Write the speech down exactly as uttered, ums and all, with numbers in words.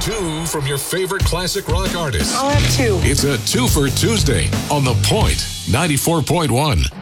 Two from your favorite classic rock artists. I'll have two. It's a two for Tuesday on The Point, ninety-four point one.